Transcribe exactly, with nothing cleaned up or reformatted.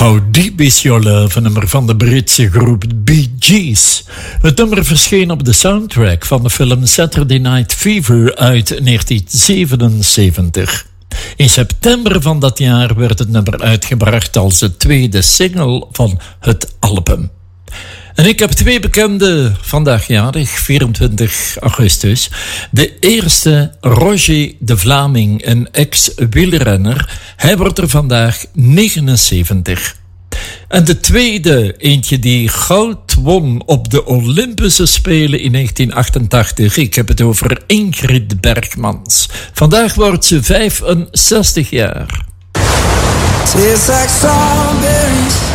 How Deep Is Your Love, een nummer van de Britse groep Bee Gees. Het nummer verscheen op de soundtrack van de film Saturday Night Fever uit negentien zevenenzeventig. In september van dat jaar werd het nummer uitgebracht als de tweede single van het album. En ik heb twee bekenden vandaag jarig, vierentwintig augustus. De eerste, Roger de Vlaming, een ex-wielrenner. Hij wordt er vandaag negenenzeventig. En de tweede, eentje die goud won op de Olympische Spelen in negentien achtentachtig. Ik heb het over Ingrid Bergmans. Vandaag wordt ze vijfenzestig jaar. Tastes like strawberries